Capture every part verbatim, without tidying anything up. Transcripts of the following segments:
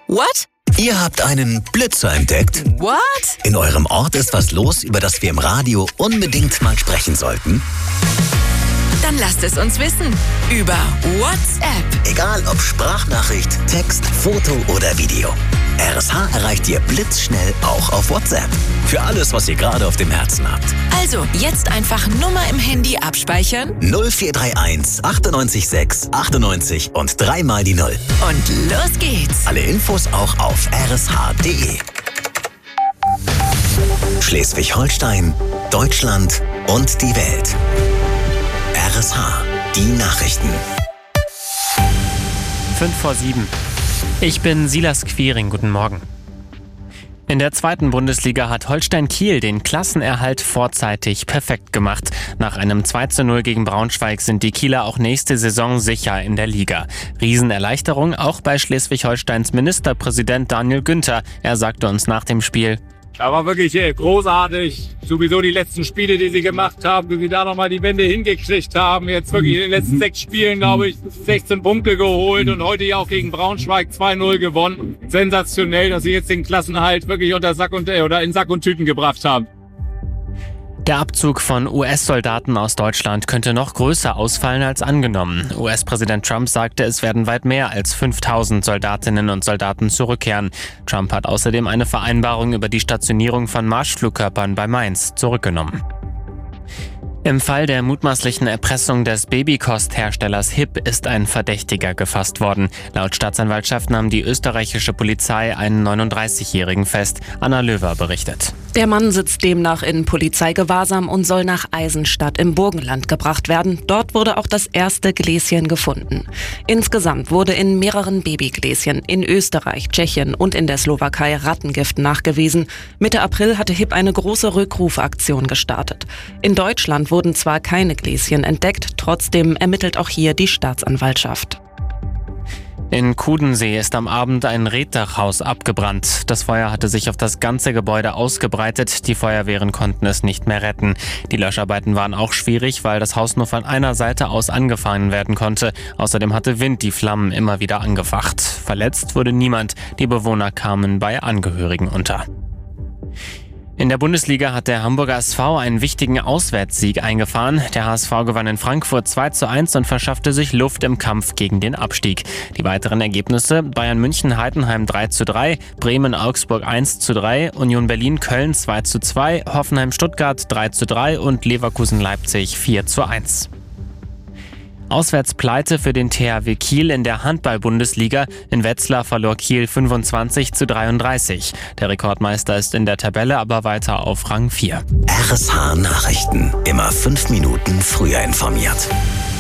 What? Ihr habt einen Blitzer entdeckt. What? In eurem Ort ist was los, über das wir im Radio unbedingt mal sprechen sollten. Dann lasst es uns wissen. Über WhatsApp. Egal ob Sprachnachricht, Text, Foto oder Video. R S H erreicht ihr blitzschnell auch auf WhatsApp. Für alles, was ihr gerade auf dem Herzen habt. Also, jetzt einfach Nummer im Handy abspeichern. null vier drei eins achtundneunzig sechs achtundneunzig und dreimal die Null. Und los geht's. Alle Infos auch auf r s h punkt d e. Schleswig-Holstein, Deutschland und die Welt. R S H, die Nachrichten. Fünf vor sieben. Ich bin Silas Quiring, guten Morgen. In der zweiten Bundesliga hat Holstein Kiel den Klassenerhalt vorzeitig perfekt gemacht. Nach einem zwei zu null gegen Braunschweig sind die Kieler auch nächste Saison sicher in der Liga. Riesenerleichterung auch bei Schleswig-Holsteins Ministerpräsident Daniel Günther. Er sagte uns nach dem Spiel: Das war wirklich großartig. Sowieso die letzten Spiele, die sie gemacht haben, wie sie da nochmal die Wende hingekriegt haben. Jetzt wirklich in den letzten sechs Spielen, glaube ich, sechzehn Punkte geholt und heute ja auch gegen Braunschweig zwei null gewonnen. Sensationell, dass sie jetzt den Klassenerhalt wirklich unter Sack und, äh, oder in Sack und Tüten gebracht haben. Der Abzug von U S-Soldaten aus Deutschland könnte noch größer ausfallen als angenommen. U S-Präsident Trump sagte, es werden weit mehr als fünftausend Soldatinnen und Soldaten zurückkehren. Trump hat außerdem eine Vereinbarung über die Stationierung von Marschflugkörpern bei Mainz zurückgenommen. Im Fall der mutmaßlichen Erpressung des Babykostherstellers H I P ist ein Verdächtiger gefasst worden. Laut Staatsanwaltschaft nahm die österreichische Polizei einen neununddreißigjährigen fest. Anna Löwer berichtet. Der Mann sitzt demnach in Polizeigewahrsam und soll nach Eisenstadt im Burgenland gebracht werden. Dort wurde auch das erste Gläschen gefunden. Insgesamt wurde in mehreren Babygläschen in Österreich, Tschechien und in der Slowakei Rattengift nachgewiesen. Mitte April hatte H I P eine große Rückrufaktion gestartet. In Deutschland wurden zwar keine Gläschen entdeckt, trotzdem ermittelt auch hier die Staatsanwaltschaft. In Kudensee ist am Abend ein Reetdachhaus abgebrannt. Das Feuer hatte sich auf das ganze Gebäude ausgebreitet. Die Feuerwehren konnten es nicht mehr retten. Die Löscharbeiten waren auch schwierig, weil das Haus nur von einer Seite aus angefangen werden konnte. Außerdem hatte Wind die Flammen immer wieder angefacht. Verletzt wurde niemand. Die Bewohner kamen bei Angehörigen unter. In der Bundesliga hat der Hamburger S V einen wichtigen Auswärtssieg eingefahren. Der H S V gewann in Frankfurt zwei zu eins und verschaffte sich Luft im Kampf gegen den Abstieg. Die weiteren Ergebnisse: Bayern München Heidenheim drei zu drei, Bremen Augsburg eins zu drei, Union Berlin Köln zwei zu zwei, Hoffenheim Stuttgart drei zu drei und Leverkusen Leipzig vier zu eins. Auswärtspleite für den T H W Kiel in der Handball-Bundesliga. In Wetzlar verlor Kiel fünfundzwanzig zu dreiunddreißig. Der Rekordmeister ist in der Tabelle aber weiter auf Rang vier. R S H Nachrichten. Immer fünf Minuten früher informiert.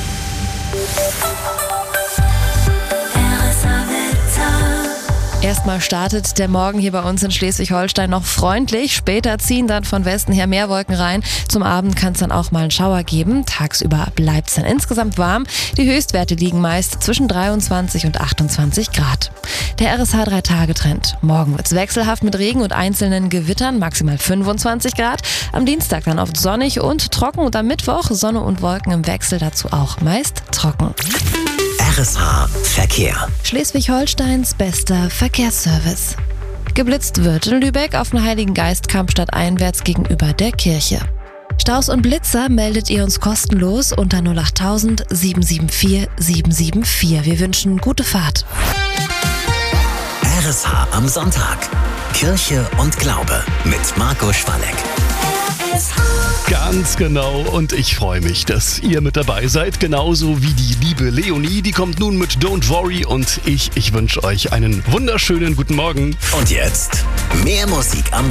Erstmal startet der Morgen hier bei uns in Schleswig-Holstein noch freundlich. Später ziehen dann von Westen her mehr Wolken rein. Zum Abend kann es dann auch mal einen Schauer geben. Tagsüber bleibt es dann insgesamt warm. Die Höchstwerte liegen meist zwischen dreiundzwanzig und achtundzwanzig Grad. Der R S H drei Tage Trend. Morgen wird es wechselhaft mit Regen und einzelnen Gewittern, maximal fünfundzwanzig Grad. Am Dienstag dann oft sonnig und trocken und am Mittwoch Sonne und Wolken im Wechsel, dazu auch meist trocken. R S H Verkehr. Schleswig-Holsteins bester Verkehrsservice. Geblitzt wird in Lübeck auf den Heiligen Geist-Kamp stadteinwärts gegenüber der Kirche. Staus und Blitzer meldet ihr uns kostenlos unter null acht null null sieben sieben vier sieben sieben vier. Wir wünschen gute Fahrt. R S H am Sonntag. Kirche und Glaube mit Marco Schwalleck. Ganz genau, und ich freue mich, dass ihr mit dabei seid, genauso wie die liebe Leonie, die kommt nun mit Don't Worry und ich, ich wünsche euch einen wunderschönen guten Morgen. Und jetzt mehr Musik am